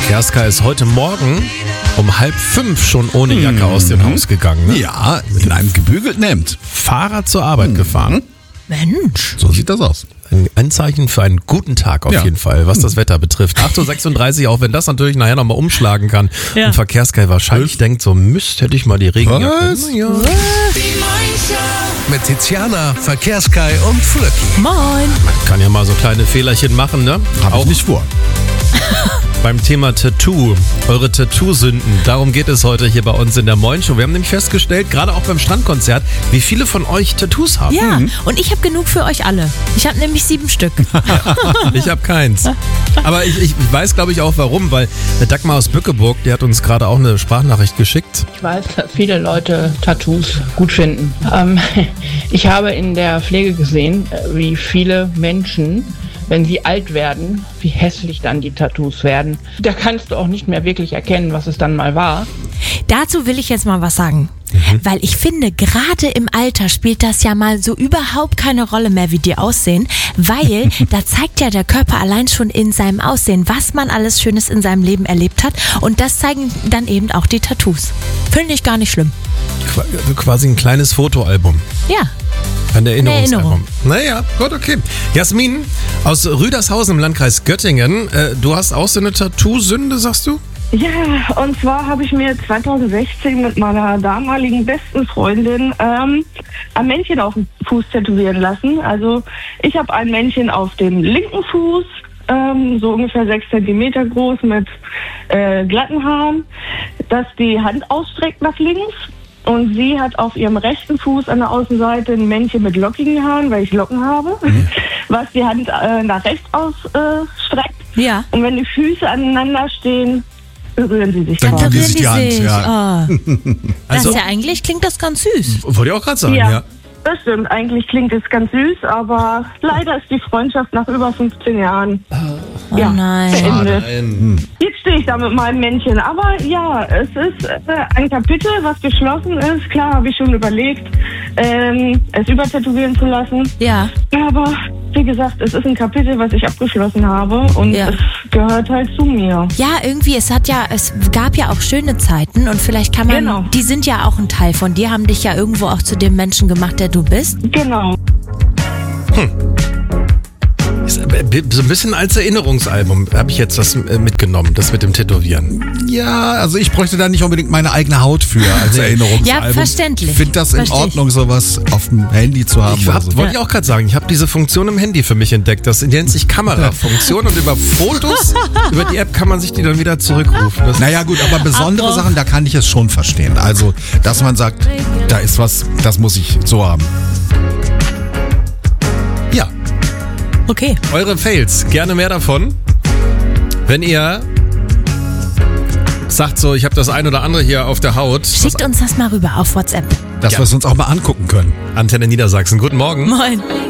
Verkehrska ist heute Morgen um 4:30 schon ohne Jacke aus dem Haus gegangen. Ne? Ja, in einem gebügelten Hemd. Fahrrad zur Arbeit gefahren. Mensch. So sieht das aus. Ein Anzeichen für einen guten Tag auf jeden Fall, was das Wetter betrifft. 8:36 Uhr, auch wenn das natürlich nachher nochmal umschlagen kann. Und Verkehrska wahrscheinlich denkt so, Mist, hätte ich mal die Regenjacke. Was? Ja. Mit Tiziana, Verkehrska und Flöcki. Moin. Kann ja mal so kleine Fehlerchen machen, ne? Hab ich nicht vor. Beim Thema Tattoo, eure Tattoo-Sünden, darum geht es heute hier bei uns in der Moin Show. Wir haben nämlich festgestellt, gerade auch beim Strandkonzert, wie viele von euch Tattoos haben. Ja, und ich habe genug für euch alle. Ich habe nämlich 7 Stück. Ich habe keins. Aber ich weiß, glaube ich, auch warum, weil Dagmar aus Bückeburg, die hat uns gerade auch eine Sprachnachricht geschickt. Ich weiß, dass viele Leute Tattoos gut finden. Ich habe in der Pflege gesehen, wie viele Menschen, wenn sie alt werden, wie hässlich dann die Tattoos werden. Da kannst du auch nicht mehr wirklich erkennen, was es dann mal war. Dazu will ich jetzt mal was sagen. Weil ich finde, gerade im Alter spielt das ja mal so überhaupt keine Rolle mehr, wie die aussehen. Weil da zeigt ja der Körper allein schon in seinem Aussehen, was man alles Schönes in seinem Leben erlebt hat. Und das zeigen dann eben auch die Tattoos. Finde ich gar nicht schlimm. Quasi ein kleines Fotoalbum. Ja. Ein Erinnerungsalbum. Naja, gut, okay. Jasmin aus Rüdershausen im Landkreis Göttingen. Du hast auch so eine Tattoo-Sünde, sagst du? Ja, und zwar habe ich mir 2016 mit meiner damaligen besten Freundin ein Männchen auf dem Fuß tätowieren lassen. Also ich habe ein Männchen auf dem linken Fuß, so ungefähr 6 Zentimeter groß mit glatten Haaren, das die Hand ausstreckt nach links. Und sie hat auf ihrem rechten Fuß an der Außenseite ein Männchen mit lockigen Haaren, weil ich Locken habe, was die Hand nach rechts ausstreckt. Ja. Und wenn die Füße aneinander stehen, berühren sie sich. Dann drauf. berühren die Hand, ja. Oh. Das Also- ist ja eigentlich, klingt das ganz süß. Wollte ich auch gerade sagen, ja. Das stimmt. Eigentlich klingt es ganz süß, aber leider ist die Freundschaft nach über 15 Jahren Oh nein. beendet. Nein. Jetzt stehe ich da mit meinem Männchen. Aber ja, es ist ein Kapitel, was geschlossen ist. Klar, habe ich schon überlegt, es übertätowieren zu lassen. Ja. Aber wie gesagt, es ist ein Kapitel, was ich abgeschlossen habe und Ja. es gehört halt zu mir. Ja, irgendwie, es gab ja auch schöne Zeiten und vielleicht kann man, Genau. die sind ja auch ein Teil von dir, haben dich ja irgendwo auch zu dem Menschen gemacht, der du bist. Genau. Ist so ein bisschen als Erinnerungsalbum habe ich jetzt das mitgenommen, das mit dem Tätowieren. Ja, also ich bräuchte da nicht unbedingt meine eigene Haut für als Erinnerungsalbum. Ja, verständlich. Ich finde das in Versteh ich. Ordnung, sowas auf dem Handy zu haben. oder so. Wollte ich auch gerade sagen, ich habe diese Funktion im Handy für mich entdeckt. Das nennt sich Kamerafunktion und über Fotos, über die App kann man sich die dann wieder zurückrufen. Das Naja gut, aber besondere Sachen, da kann ich es schon verstehen. Also, dass man sagt, da ist was, das muss ich so haben. ja, Okay. eure Fails, gerne mehr davon. Wenn ihr sagt so, ich habe das ein oder andere hier auf der Haut. Schickt uns das mal rüber auf WhatsApp. Dass wir es uns auch mal angucken können. Antenne Niedersachsen, guten Morgen. Moin.